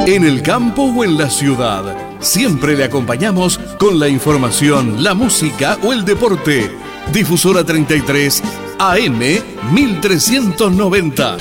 En el campo o en la ciudad, siempre le acompañamos con la información, la música o el deporte. Difusora 33 AM 1390.